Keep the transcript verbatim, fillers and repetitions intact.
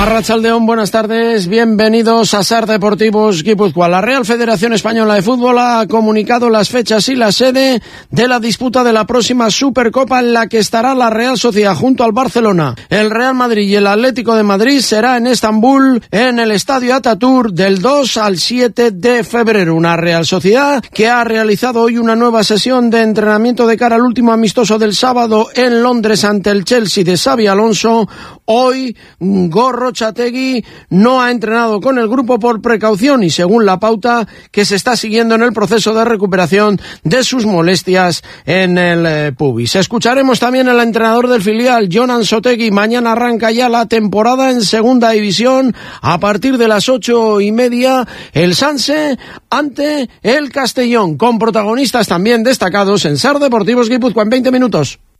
Arratsaldeón, buenas tardes, bienvenidos a SAR Deportivos Guipúzcoa. La Real Federación Española de Fútbol ha comunicado las fechas y la sede de la disputa de la próxima Supercopa, en la que estará la Real Sociedad junto al Barcelona. El Real Madrid y el Atlético de Madrid será en Estambul, en el Estadio Atatürk, del dos al siete de febrero. Una Real Sociedad que ha realizado hoy una nueva sesión de entrenamiento de cara al último amistoso del sábado en Londres ante el Chelsea de Xabi Alonso. Hoy, Gorro Chategui no ha entrenado con el grupo por precaución y según la pauta que se está siguiendo en el proceso de recuperación de sus molestias en el eh, pubis. Escucharemos también al entrenador del filial, Jon Ansotegui. Mañana arranca ya la temporada en segunda división a partir de las ocho y media, el Sanse ante el Castellón, con protagonistas también destacados en SAR Deportivos Guipúzcoa en veinte minutos.